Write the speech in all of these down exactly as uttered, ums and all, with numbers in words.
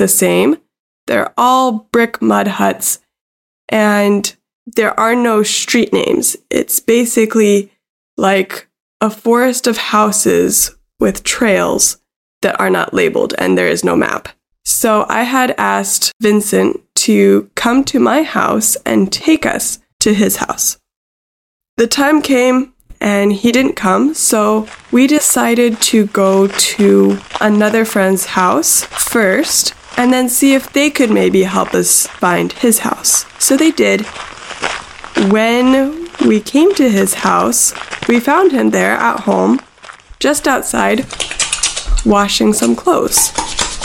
the same. They're all brick mud huts, and there are no street names. It's basically like a forest of houses with trails that are not labeled, and there is no map. So I had asked Vincent to come to my house and take us to his house. The time came and he didn't come, so we decided to go to another friend's house first and then see if they could maybe help us find his house. So they did. When we came to his house, we found him there at home, just outside, washing some clothes.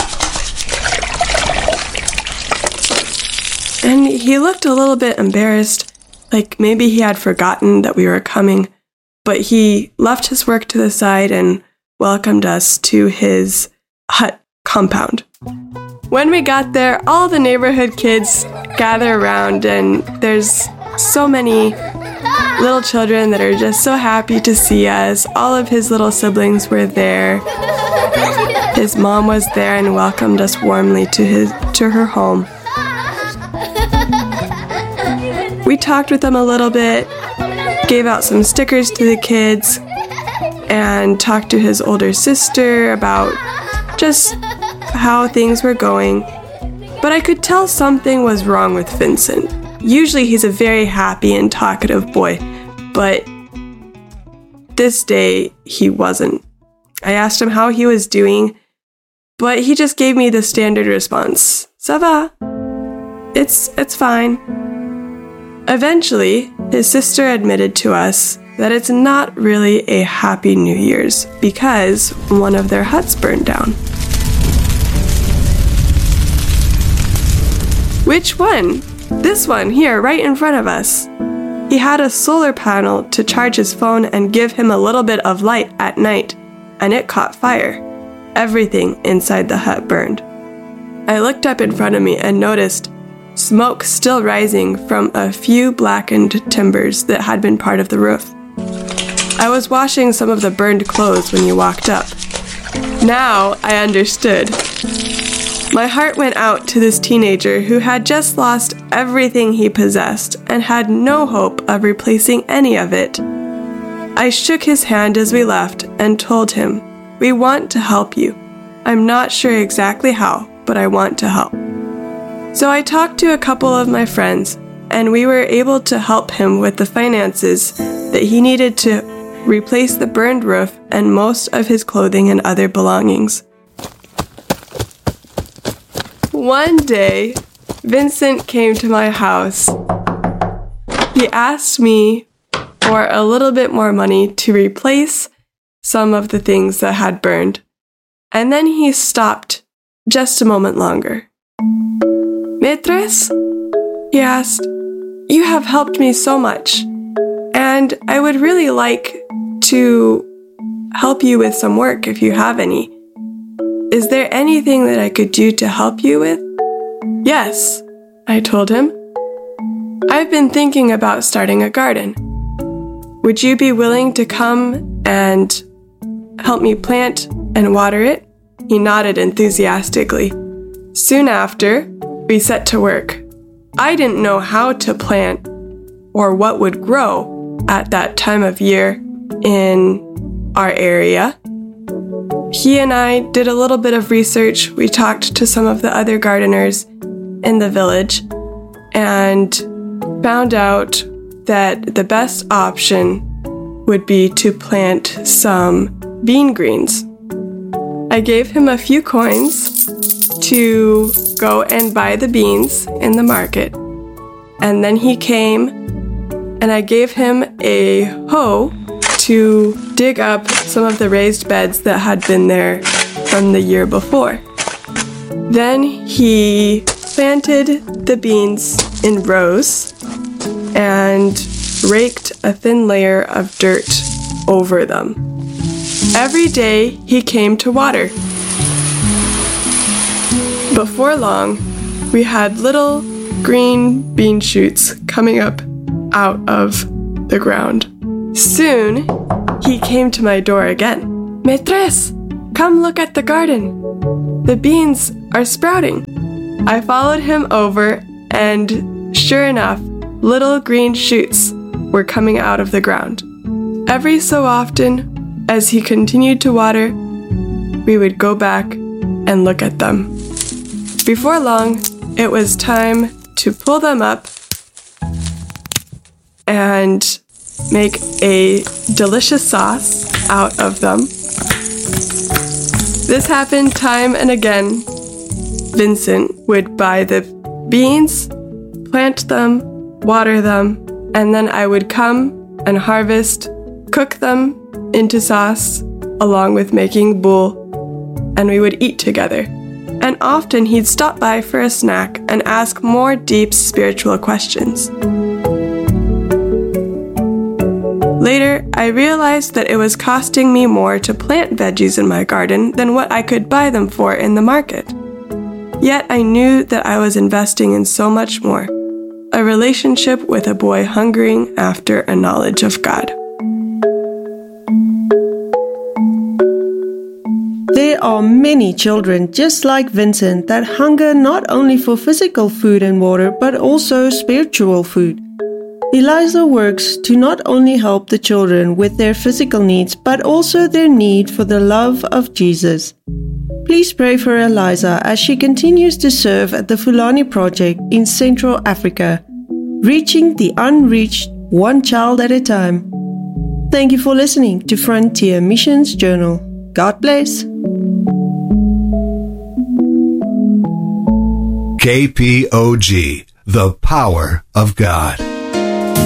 And he looked a little bit embarrassed, like maybe he had forgotten that we were coming, but he left his work to the side and welcomed us to his hut compound. When we got there, all the neighborhood kids gather around, and there's so many little children that are just so happy to see us. All of his little siblings were there. His mom was there and welcomed us warmly to his to her home. We talked with them a little bit, gave out some stickers to the kids, and talked to his older sister about just how things were going. But I could tell something was wrong with Vincent. Usually he's a very happy and talkative boy, but this day he wasn't. I asked him how he was doing, but he just gave me the standard response, "Ça va? It's, it's fine." Eventually, his sister admitted to us that it's not really a happy New Year's because one of their huts burned down. Which one? This one here, right in front of us. He had a solar panel to charge his phone and give him a little bit of light at night, and it caught fire. Everything inside the hut burned. I looked up in front of me and noticed smoke still rising from a few blackened timbers that had been part of the roof. I was washing some of the burned clothes when you walked up. Now I understood. My heart went out to this teenager who had just lost everything he possessed and had no hope of replacing any of it. I shook his hand as we left and told him, "We want to help you. I'm not sure exactly how, but I want to help." So I talked to a couple of my friends, and we were able to help him with the finances that he needed to replace the burned roof and most of his clothing and other belongings. One day, Vincent came to my house. He asked me for a little bit more money to replace some of the things that had burned, and then he stopped just a moment longer. "Maîtresse?" he asked. "You have helped me so much, and I would really like to help you with some work if you have any. Is there anything that I could do to help you with?" "Yes," I told him. "I've been thinking about starting a garden. Would you be willing to come and help me plant and water it?" He nodded enthusiastically. Soon after, we set to work. I didn't know how to plant or what would grow at that time of year in our area. He and I did a little bit of research. We talked to some of the other gardeners in the village and found out that the best option would be to plant some bean greens. I gave him a few coins to go and buy the beans in the market. And then he came and I gave him a hoe to dig up some of the raised beds that had been there from the year before. Then he planted the beans in rows and raked a thin layer of dirt over them. Every day he came to water. Before long, we had little green bean shoots coming up out of the ground. Soon, he came to my door again. "Maîtresse, come look at the garden. The beans are sprouting. I followed him over, and sure enough, little green shoots were coming out of the ground. Every so often, as he continued to water, we would go back and look at them. Before long, it was time to pull them up and make a delicious sauce out of them. This happened time and again. Vincent would buy the beans, plant them, water them, and then I would come and harvest, cook them into sauce, along with making bul, and we would eat together. And often he'd stop by for a snack and ask more deep spiritual questions. Later, I realized that it was costing me more to plant veggies in my garden than what I could buy them for in the market. Yet I knew that I was investing in so much more, a relationship with a boy hungering after a knowledge of God. There are many children just like Vincent that hunger not only for physical food and water, but also spiritual food. Eliza works to not only help the children with their physical needs, but also their need for the love of Jesus. Please pray for Eliza as she continues to serve at the Fulani Project in Central Africa, reaching the unreached one child at a time. Thank you for listening to Frontier Missions Journal. God bless. K P O G, the power of God.